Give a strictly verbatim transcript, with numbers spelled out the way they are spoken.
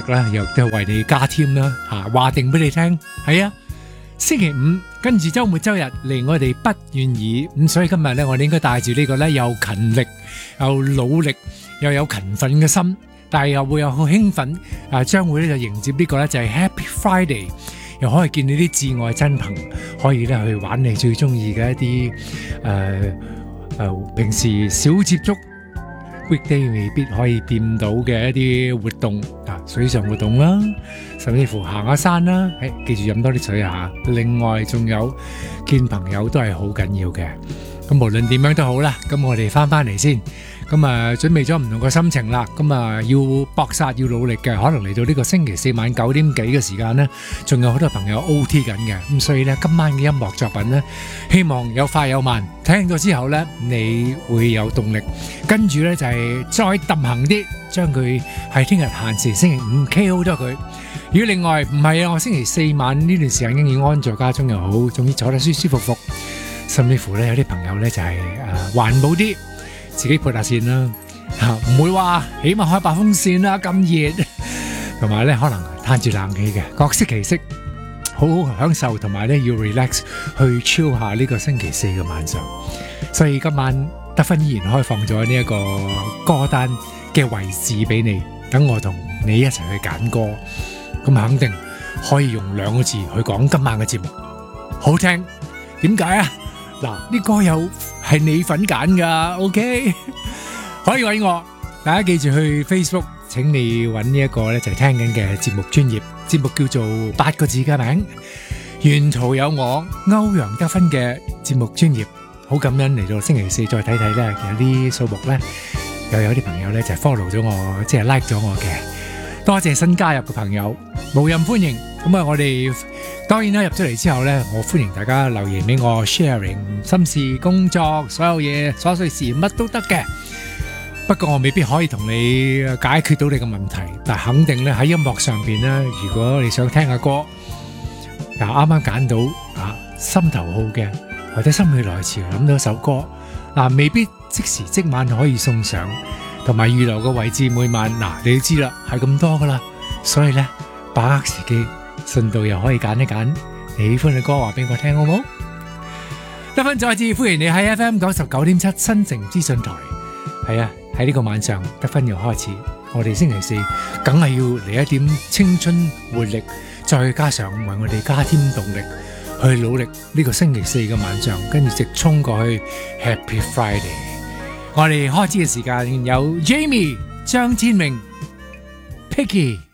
啦，又都係為你加添啦嚇，話定俾你聽，係啊，星期五跟住週末週日嚟我哋不願意咁，所以今日咧我哋應該帶住呢個咧又勤力又努力又有勤奮嘅心，但係又會有好興奮啊！將會咧就迎接呢個咧就係 Happy Friday， 又可以見你啲摯愛真朋，可以咧去玩你最中意嘅一啲誒誒平時少接觸 weekday 未必可以掂到嘅一啲活動啊，水上活動啦，甚至乎行下山啦，誒記住飲多啲水啊！另外仲有見朋友都係好緊要嘅，咁無論點樣都好啦，咁我哋翻翻嚟先。咁啊，準備咗唔同嘅心情啦，咁啊要搏殺要努力嘅，可能嚟到呢個星期四晚九點幾嘅時間呢，仲有好多朋友 O T 緊嘅，咁所以呢，今晚嘅音樂作品呢，希望有快有慢，聽咗之後呢，你會有動力，跟住呢就係再揼行啲，將佢喺聽日閒時星期五 K O 咗佢。如果另外唔係啊，我星期四晚呢段時間已經安在家中又好，總之坐得舒舒服服，甚至乎呢，有啲朋友呢就係誒環保啲。自己撥下線啦，嚇唔會話起碼開把風扇啦咁熱，同埋咧可能攤住冷氣嘅，各適其適，好好享受，同埋咧要 relax 去 chill 下呢個星期四嘅晚上。所以今晚得分依然開放咗呢一個歌單嘅位置俾你，等我同你一齊去揀歌，咁肯定可以用兩個字去講今晚嘅節目，好聽。點解啊？嗱，呢歌又係你份揀噶 ，OK？ 可以揾我，大家記住去 Facebook， 請你揾呢一個咧就係聽緊嘅節目專頁，節目叫做八個字嘅名，沿途有我歐陽德芬嘅節目專頁，好感恩嚟到星期四再睇睇咧，有啲數目咧又有啲朋友咧就係 follow 咗我，即係 like 咗我嘅，多謝新加入嘅朋友，無任歡迎。咁啊，我哋當然啦，入咗嚟之後呢，我歡迎大家留言俾我 sharing 心事、工作所有嘢、瑣碎事乜都得嘅。不過我未必可以同你解決到你嘅問題，但係肯定呢喺音樂上邊呢，如果你想聽下歌，又啱啱揀到啊心頭好嘅，或者心血來潮諗到一首歌，嗱未必即時即晚可以送上，同埋預留個位置每晚嗱你都知啦，係咁多噶啦，所以呢把握時機。順道又可以揀一揀你喜歡嘅歌，話俾我聽好冇？得分再次歡迎你喺 F M 九十九點七新城資訊台。係啊，喺呢個晚上得分又開始，我哋星期四梗係要嚟一點青春活力，再加上為我哋加添動力，去努力呢個星期四嘅晚上，跟住直衝過去 Happy Friday。我哋開始嘅時間有 Jamie、張天明、Picky。